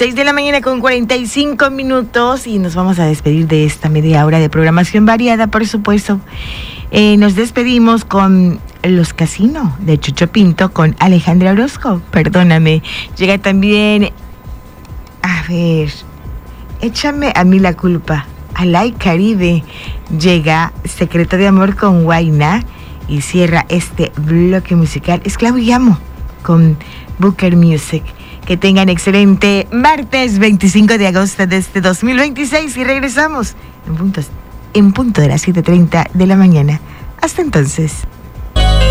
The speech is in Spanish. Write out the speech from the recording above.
6 de la mañana con 45 minutos y nos vamos a despedir de esta media hora de programación variada, por supuesto. Nos despedimos con Los Casinos de Chucho Pinto con Alejandra Orozco. Perdóname. Llega también, a ver, Échame a mí la culpa. Alay Caribe. Llega Secreto de Amor con Guayna. Y cierra este bloque musical Esclavo y Amo con Booker Music. Que tengan excelente martes 25 de agosto de este 2026 y regresamos en punto de las 7:30 de la mañana. Hasta entonces.